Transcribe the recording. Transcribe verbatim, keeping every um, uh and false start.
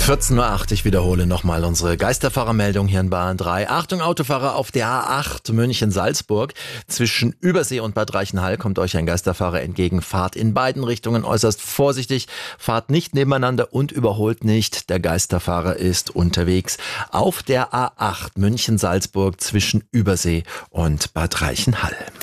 vierzehn Uhr acht, ich wiederhole nochmal unsere Geisterfahrermeldung hier in Bahn drei. Achtung Autofahrer auf der A acht München-Salzburg. Zwischen Übersee und Bad Reichenhall kommt euch ein Geisterfahrer entgegen. Fahrt in beiden Richtungen äußerst vorsichtig, fahrt nicht nebeneinander und überholt nicht. Der Geisterfahrer ist unterwegs auf der A acht München-Salzburg zwischen Übersee und Bad Reichenhall.